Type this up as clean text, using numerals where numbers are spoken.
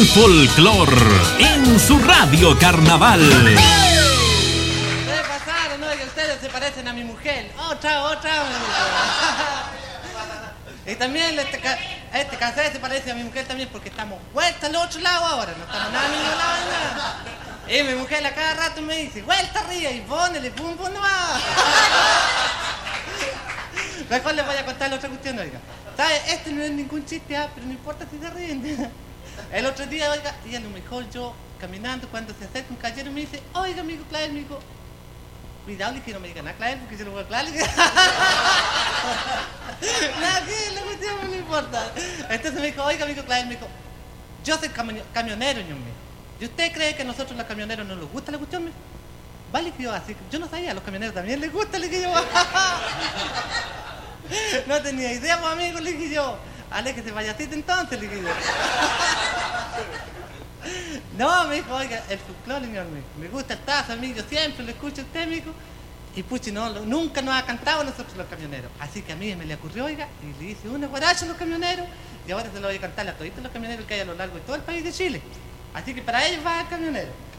el folclor en su radio carnaval. Ustedes pasaron, ¿no? Que ustedes se parecen a mi mujer. Otra. Y también este cassette se parece a mi mujer también porque estamos vuelta al otro lado ahora, no estamos nada al mismo lado de nada. Y mi mujer a cada rato me dice, vuelta arriba y ponele, pum, no va. Mejor les voy a contar la otra cuestión, oiga. ¿Sabes? Este no es ningún chiste, pero no importa si se ríen. El otro día, oiga, y a lo mejor yo caminando cuando se acerca un caballero me dice, oiga, amigo Clavel, me dijo, cuidado, le dije, no me digan a Clavel porque se lo voy a Clavel. Nada, que la cuestión no importa. Entonces me dijo, oiga, amigo Clavel, me dijo, yo soy camionero, ño mío. ¿Y usted cree que a nosotros los camioneros no nos gusta la cuestión? Vale, que yo así, yo no sabía, a los camioneros también les gusta, le dije yo. No tenía idea, pues, amigo, le dije yo. Aléjese, payasito, entonces, le dije yo. No, me dijo, oiga, el folclore, señor, me gusta el tazo, amigo, yo siempre lo escucho a usted, amigo. Y puchi, no, nunca nos ha cantado a nosotros los camioneros. Así que a mí me le ocurrió, oiga, y le hice una guaracha a los camioneros. Y ahora se lo voy a cantar a toditos los camioneros que hay a lo largo de todo el país de Chile. Así que para ellos va el camionero.